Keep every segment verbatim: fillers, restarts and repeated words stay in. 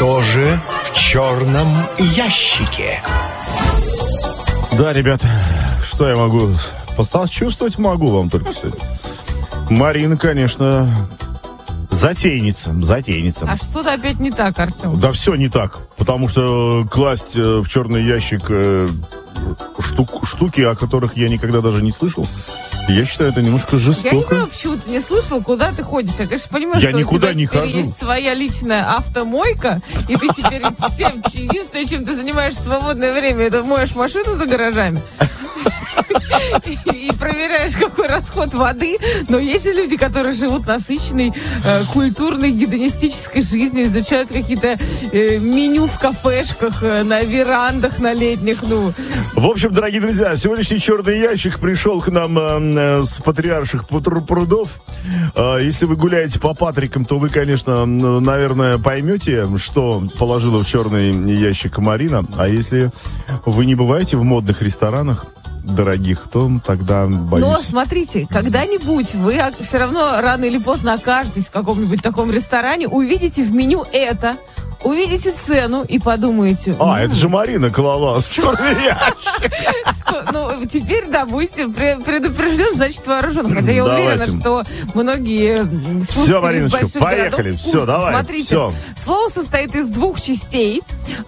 Что же в черном ящике? Да, ребята, что я могу? Чувствовать могу вам только сегодня. Марина, конечно, затейница, затейница. А что-то опять не так, Артем? Да все не так, потому что класть в черный ящик штук, штуки, о которых я никогда даже не слышал, я считаю, это немножко жестоко. Я не понимаю, почему ты не слышал, куда ты ходишь. Я, конечно, понимаю, я что никуда у тебя не теперь хожу. Есть своя личная автомойка, и ты теперь всем, единственное, чем ты занимаешься в свободное время, это моешь машину за гаражами. И проверяешь, какой расход воды. Но есть же люди, которые живут насыщенной, э, культурной, гедонистической жизнью, изучают какие-то э, меню в кафешках, э, на верандах, на летних. Ну. В общем, дорогие друзья, сегодняшний черный ящик пришел к нам э, с патриарших прудов. Э, если вы гуляете по Патрикам, то вы, конечно, наверное, поймете, что положила в черный ящик Марина. А если вы не бываете в модных ресторанах дорогих, то тогда боюсь. Но смотрите, когда-нибудь вы все равно рано или поздно окажетесь в каком-нибудь таком ресторане, увидите в меню это, увидите цену и подумаете... А, это же Марина клала в черный ящик. Ну, теперь, да, будете предупреждены, значит, вооружен. Хотя я уверена, что многие слушатели из больших городов в курсе. Все, давай, смотрите, слово состоит из двух частей.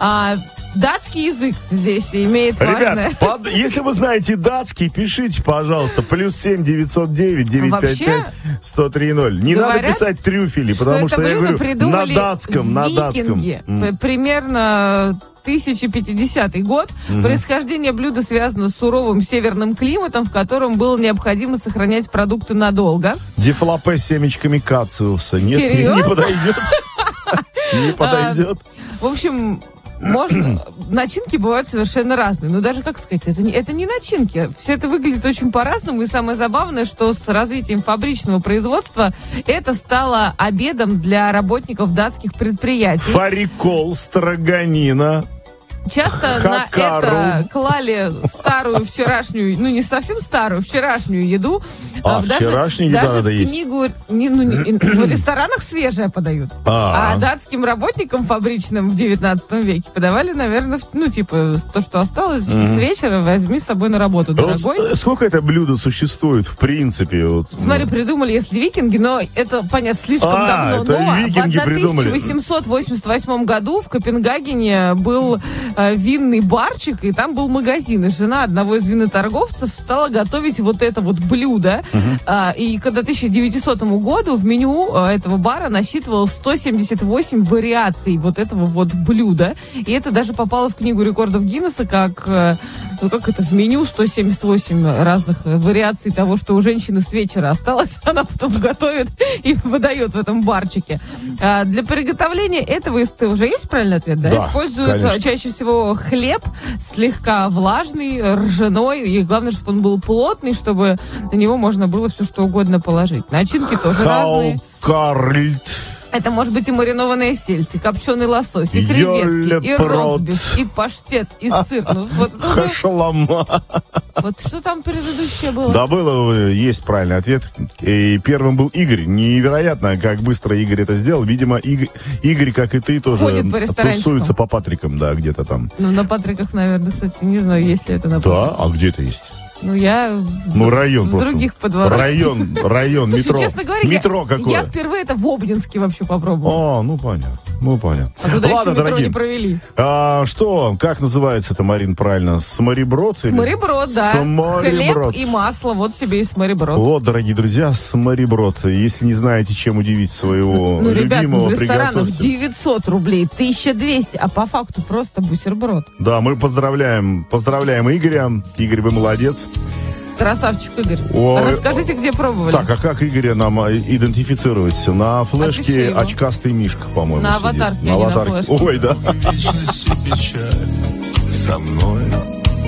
Датский язык здесь имеет важное... Ребят, под, если вы знаете датский, пишите, пожалуйста, плюс семь девятьсот девять девятьсот пятьдесят пять сто три ноль. Не говорят, надо писать трюфели, потому что, что я говорю, на датском, на датском. Mm. Примерно тысяча пятидесятый год. Mm-hmm. Происхождение блюда связано с суровым северным климатом, в котором было необходимо сохранять продукты надолго. Дефлопе с семечками кациуса. Нет, не, не подойдет. Не подойдет. В общем... Можно, начинки бывают совершенно разные. Но даже, как сказать, это не, это не начинки. Все это выглядит очень по-разному. И самое забавное, что с развитием фабричного производства это стало обедом для работников датских предприятий. Фарикол, строганина. Часто Хакару. На это клали старую вчерашнюю, ну не совсем старую, вчерашнюю еду. А, даже, вчерашнюю еду даже надо в книгу, не, ну, не, в ресторанах свежее подают. А. а датским работникам фабричным в девятнадцатом веке подавали, наверное, ну типа то, что осталось mm-hmm. с вечера, возьми с собой на работу, дорогой. Вот сколько это блюдо существует, в принципе? Вот, Смотри, ну. придумали, если викинги, но это, понятно, слишком а, давно. Это но викинги в тысяча восемьсот восемьдесят восьмом году в Копенгагене был винный барчик, и там был магазин. И жена одного из виноторговцев стала готовить вот это вот блюдо. Uh-huh. А, и к тысяча девятисотому году в меню а, этого бара насчитывалось сто семьдесят восемь вариаций вот этого вот блюда. И это даже попало в книгу рекордов Гиннесса как, ну как это, в меню сто семьдесят восемь разных вариаций того, что у женщины с вечера осталось. Она потом готовит и выдает в этом барчике. А, для приготовления этого, уже есть правильный ответ, да? Да, Используют конечно. чаще всего хлеб, слегка влажный, ржаной, и главное, чтобы он был плотный, чтобы на него можно было все что угодно положить. Начинки тоже разные. Хаукарльт. Это может быть и маринованная сельдь, и копченый лосось, и креветки, и ростбиф, и паштет, и сыр. Ну, вот, Хашалама. Вот что там предыдущее было? Да, было, есть правильный ответ. И первым был Игорь. Невероятно, как быстро Игорь это сделал. Видимо, Игорь, Игорь как и ты, тоже по тусуется по Патрикам, да, где-то там. Ну, на Патриках, наверное, кстати, не знаю, есть ли это на Патриках. Да, а где это есть? Ну, я ну, район в просто. других подворах. Район, район, Слушай, метро. Честно говоря, метро я, какое? я впервые это в Обнинске вообще попробовал. О, ну понятно. Ну, понятно. А туда Ладно, еще метро дорогие. не провели. А, что, как называется это, Марин, правильно? Смореброд? Смореброд, да. Смореброд. Хлеб и масло, вот тебе и смореброд. Вот, дорогие друзья, смореброд. Если не знаете, чем удивить своего ну, любимого, ребят, в ресторанах приготовьте. девятьсот рублей, тысяча двести, а по факту просто бутерброд. Да, мы поздравляем, поздравляем Игоря. Игорь, вы молодец. Красавчик Игорь. Ой. Расскажите, где пробовали. Так, а как Игоря нам идентифицировать? На флешке очкастый Мишка, по-моему, На сидит. аватарке, на а не аватарке. на флешке. Ой, да. Вечность и печаль со мной